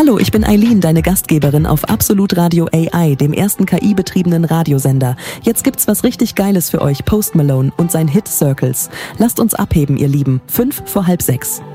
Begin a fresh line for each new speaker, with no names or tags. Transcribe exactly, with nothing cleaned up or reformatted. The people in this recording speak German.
Hallo, ich bin Eileen, deine Gastgeberin auf Absolut Radio A I, dem ersten K I-betriebenen Radiosender. Jetzt gibt's was richtig Geiles für euch, Post Malone und sein Hit Circles. Lasst uns abheben, ihr Lieben. Fünf vor halb sechs.